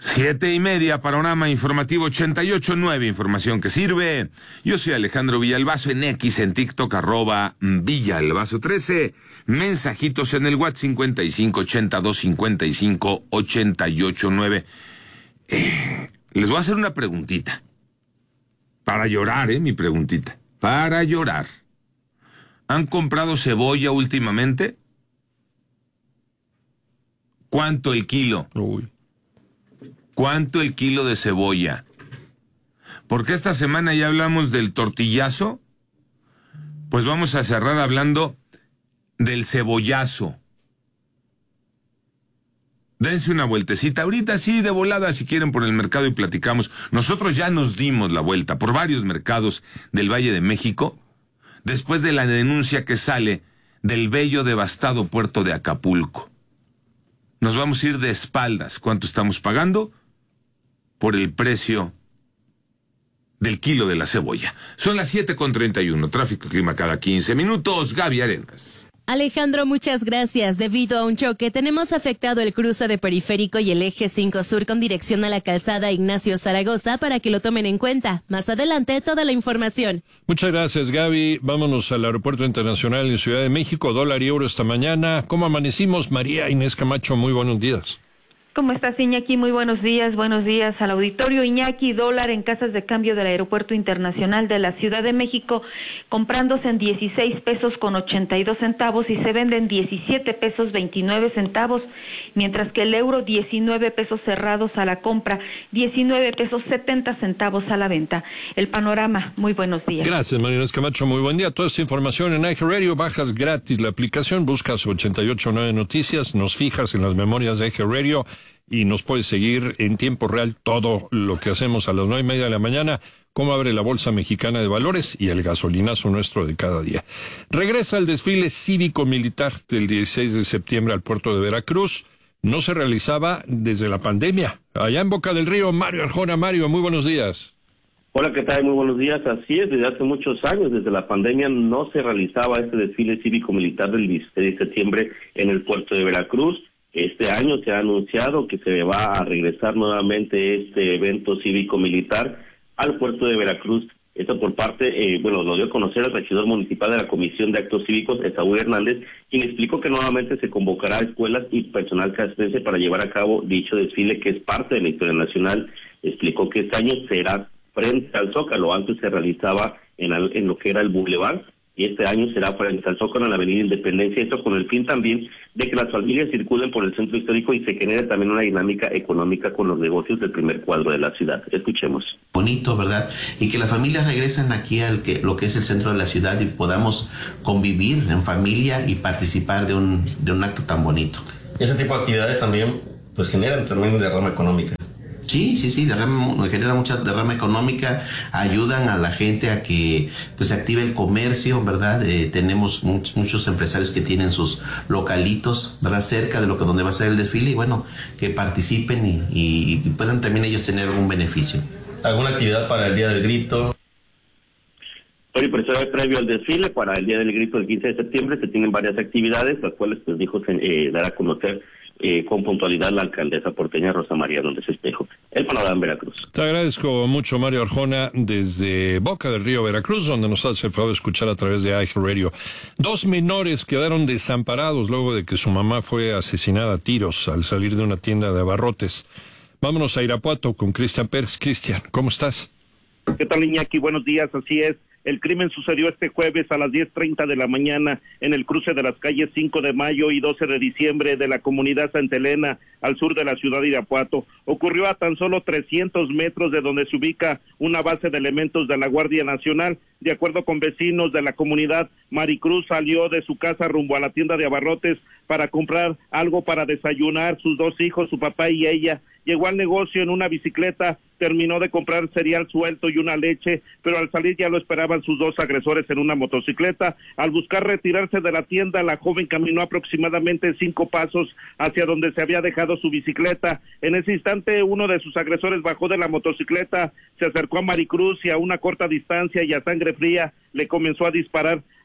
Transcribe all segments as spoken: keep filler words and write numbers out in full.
Siete y media, Panorama Informativo ochenta y ocho punto nueve, información que sirve. Yo soy Alejandro Villalbazo, en X, en TikTok, arroba Villalbazo trece. Mensajitos en el WhatsApp cincuenta y cinco ochenta y dos cincuenta y cinco ochenta y ocho nueve. Eh, les voy a hacer una preguntita. Para llorar, eh, mi preguntita. Para llorar. ¿Han comprado cebolla últimamente? ¿Cuánto el kilo? Uy. ¿Cuánto el kilo de cebolla? Porque esta semana ya hablamos del tortillazo, pues vamos a cerrar hablando del cebollazo. Dense una vueltecita, ahorita sí, de volada, si quieren, por el mercado y platicamos. Nosotros ya nos dimos la vuelta por varios mercados del Valle de México, después de la denuncia que sale del bello devastado puerto de Acapulco. Nos vamos a ir de espaldas. ¿Cuánto estamos pagando por el precio del kilo de la cebolla? Son las siete con treinta y uno. Tráfico y clima cada quince minutos. Gaby Arenas. Alejandro, muchas gracias. Debido a un choque, tenemos afectado el cruce de Periférico y el eje cinco Sur con dirección a la calzada Ignacio Zaragoza para que lo tomen en cuenta. Más adelante, toda la información. Muchas gracias, Gaby. Vámonos al Aeropuerto Internacional en Ciudad de México. Dólar y euro esta mañana. ¿Cómo amanecimos? María Inés Camacho, muy buenos días. ¿Cómo estás, Iñaki? Muy buenos días, buenos días al auditorio. Iñaki, dólar en casas de cambio del Aeropuerto Internacional de la Ciudad de México, comprándose en dieciséis pesos con ochenta y dos centavos y se vende en diecisiete pesos veintinueve centavos, mientras que el euro diecinueve pesos cerrados a la compra, diecinueve pesos setenta centavos a la venta. El panorama, muy buenos días. Gracias, María Inés Camacho, muy buen día. Toda esta información en iHeartRadio, bajas gratis la aplicación, buscas ochenta y ocho punto nueve Noticias, nos fijas en las memorias de iHeartRadio y nos puedes seguir en tiempo real todo lo que hacemos a las nueve y media de la mañana, cómo abre la Bolsa Mexicana de Valores y el gasolinazo nuestro de cada día. Regresa el desfile cívico-militar del dieciséis de septiembre al puerto de Veracruz. No se realizaba desde la pandemia. Allá en Boca del Río, Mario Arjona. Mario, muy buenos días. Hola, ¿qué tal? Muy buenos días. Así es, desde hace muchos años, desde la pandemia, no se realizaba este desfile cívico-militar del dieciséis de septiembre en el puerto de Veracruz. Este año se ha anunciado que se va a regresar nuevamente este evento cívico-militar al puerto de Veracruz. Esto por parte, eh, bueno, lo dio a conocer el regidor municipal de la Comisión de Actos Cívicos, Esaú Hernández, quien explicó que nuevamente se convocará a escuelas y personal castrense para llevar a cabo dicho desfile, que es parte de la historia nacional. Explicó que este año será frente al Zócalo, antes se realizaba en, el, en lo que era el Boulevard, y este año será frente al Zócalo en la Avenida Independencia, esto con el fin también de que las familias circulen por el centro histórico y se genere también una dinámica económica con los negocios del primer cuadro de la ciudad. Escuchemos. Bonito, ¿verdad? Y que las familias regresen aquí al que lo que es el centro de la ciudad y podamos convivir en familia y participar de un, de un acto tan bonito. Ese tipo de actividades también pues generan también derrama económica. Sí, sí, sí, derrama, genera mucha derrama económica, ayudan a la gente a que pues se active el comercio, ¿verdad? Eh, tenemos muchos, muchos empresarios que tienen sus localitos, ¿verdad? Cerca de lo que donde va a ser el desfile y bueno, que participen y, y, y puedan también ellos tener algún beneficio. ¿Alguna actividad para el Día del Grito? Oye, profesor, previo al desfile, para el Día del Grito del quince de septiembre, se tienen varias actividades, las cuales, pues, dijo, eh, dar a conocer eh, con puntualidad la alcaldesa porteña Rosa María Hernández Espejo. El panorama en Veracruz. Te agradezco mucho, Mario Arjona, desde Boca del Río, Veracruz, donde nos hace el favor de escuchar a través de iHeartRadio. Dos menores quedaron desamparados luego de que su mamá fue asesinada a tiros al salir de una tienda de abarrotes. Vámonos a Irapuato con Cristian Pérez. Cristian, ¿cómo estás? ¿Qué tal, Iñaki? Buenos días, así es. El crimen sucedió este jueves a las diez treinta de la mañana en el cruce de las calles cinco de mayo y doce de diciembre de la comunidad Santa Elena, al sur de la ciudad de Irapuato. Ocurrió a tan solo trescientos metros de donde se ubica una base de elementos de la Guardia Nacional. De acuerdo con vecinos de la comunidad, Maricruz salió de su casa rumbo a la tienda de abarrotes para comprar algo para desayunar, sus dos hijos, su papá y ella. Llegó al negocio en una bicicleta, terminó de comprar cereal suelto y una leche, pero al salir ya lo esperaban sus dos agresores en una motocicleta. Al buscar retirarse de la tienda, la joven caminó aproximadamente cinco pasos hacia donde se había dejado su bicicleta. En ese instante, uno de sus agresores bajó de la motocicleta, se acercó a Maricruz y a una corta distancia y a sangre fría le comenzó a disparar.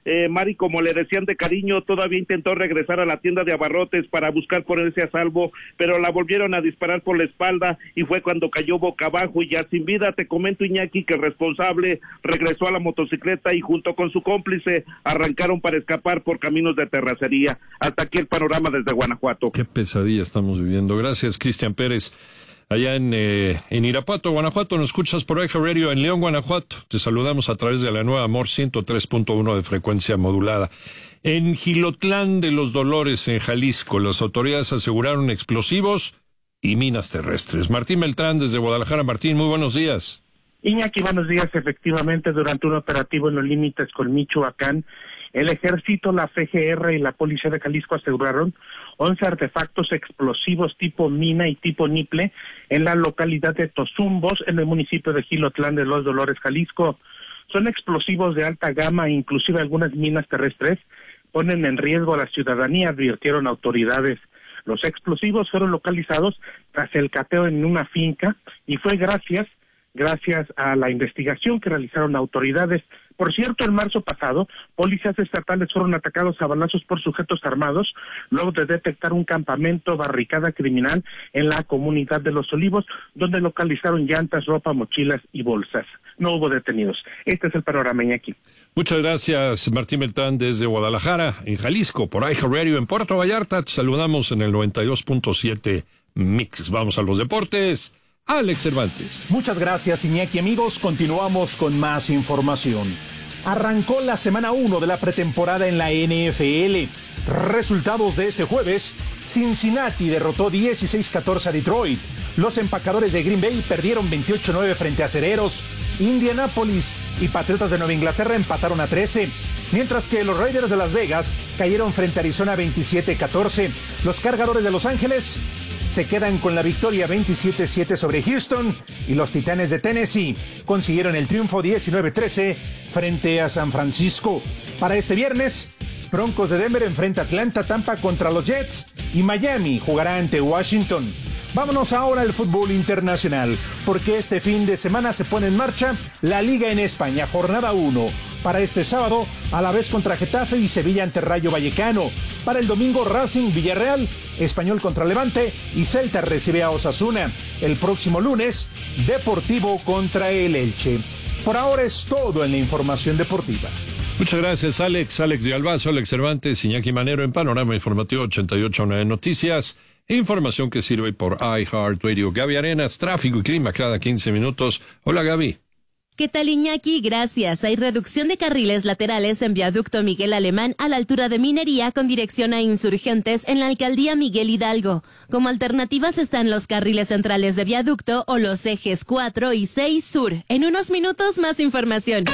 Eh, Mari, como le decían de cariño, todavía intentó regresar a la tienda de abarrotes para buscar ponerse a salvo, pero la volvieron a disparar por la espalda y fue cuando cayó boca abajo y ya sin vida. Te comento, Iñaki, que el responsable regresó a la motocicleta y junto con su cómplice arrancaron para escapar por caminos de terracería. Hasta aquí el panorama desde Guanajuato. Qué pesadilla estamos viviendo. Gracias, Cristian Pérez. Allá en, eh, en Irapuato, Guanajuato, nos escuchas por Eje Radio en León, Guanajuato. Te saludamos a través de la nueva Amor ciento tres punto uno de frecuencia modulada. En Jilotlán de los Dolores, en Jalisco, las autoridades aseguraron explosivos y minas terrestres. Martín Beltrán, desde Guadalajara. Martín, muy buenos días. Iñaki, buenos días. Efectivamente, durante un operativo en los límites con Michoacán, el Ejército, la F G R y la Policía de Jalisco aseguraron once artefactos explosivos tipo mina y tipo niple en la localidad de Tozumbos, en el municipio de Jilotlán de los Dolores, Jalisco. Son explosivos de alta gama, inclusive algunas minas terrestres ponen en riesgo a la ciudadanía, advirtieron autoridades. Los explosivos fueron localizados tras el cateo en una finca y fue gracias, gracias a la investigación que realizaron autoridades. Por cierto, en marzo pasado, policías estatales fueron atacados a balazos por sujetos armados luego de detectar un campamento barricada criminal en la comunidad de Los Olivos, donde localizaron llantas, ropa, mochilas y bolsas. No hubo detenidos. Este es el panorama, Iñaki. Muchas gracias, Martín Beltrán, desde Guadalajara, en Jalisco, por Eje Radio en Puerto Vallarta. Te saludamos en el noventa y dos punto siete Mix. Vamos a los deportes. Alex Cervantes. Muchas gracias, Iñaki. Amigos, continuamos con más información. Arrancó la semana uno de la pretemporada en la N F L. Resultados de este jueves: Cincinnati derrotó dieciséis catorce a Detroit. Los empacadores de Green Bay perdieron veintiocho nueve frente a Acereros. Indianapolis y Patriotas de Nueva Inglaterra empataron a trece. Mientras que los Raiders de Las Vegas cayeron frente a Arizona veintisiete catorce. Los Cargadores de Los Ángeles se quedan con la victoria veintisiete siete sobre Houston y los Titanes de Tennessee consiguieron el triunfo diecinueve trece frente a San Francisco. Para este viernes, Broncos de Denver enfrenta a Atlanta, Tampa contra los Jets y Miami jugará ante Washington. Vámonos ahora al fútbol internacional, porque este fin de semana se pone en marcha la Liga en España, jornada uno. Para este sábado, Alavés contra Getafe y Sevilla ante Rayo Vallecano. Para el domingo, Racing, Villarreal, Español contra Levante y Celta recibe a Osasuna. El próximo lunes, Deportivo contra el Elche. Por ahora es todo en la información deportiva. Muchas gracias, Alex. Alex de Albazo, Alex Cervantes, Iñaki Manero en Panorama Informativo ochenta y ocho punto nueve Noticias. Información que sirve por iHeartRadio. Gaby Arenas, tráfico y clima cada quince minutos. Hola, Gaby. ¿Qué tal, Iñaki? Gracias. Hay reducción de carriles laterales en viaducto Miguel Alemán a la altura de Minería con dirección a Insurgentes en la alcaldía Miguel Hidalgo. Como alternativas están los carriles centrales de viaducto o los ejes cuatro y seis sur. En unos minutos más información.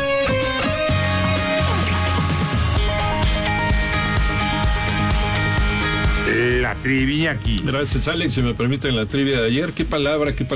La trivia aquí. Gracias, Alex. Si me permiten la trivia de ayer, ¿qué palabra, qué palabra?